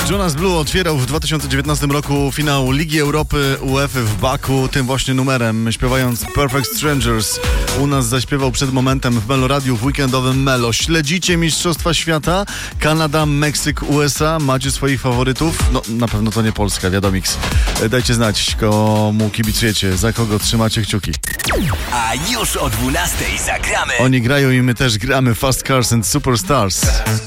Jonas Blue otwierał w 2019 roku finał Ligi Europy UEFA w Baku tym właśnie numerem, śpiewając Perfect Strangers. U nas zaśpiewał przed momentem w Meloradiu w weekendowym Melo. Śledzicie Mistrzostwa Świata? Kanada, Meksyk, USA? Macie swoich faworytów? No, na pewno to nie Polska, wiadomiks. Dajcie znać, komu kibicujecie, za kogo trzymacie kciuki. A już o 12:00 zagramy. Oni grają i my też gramy. Fast Cars and Superstars.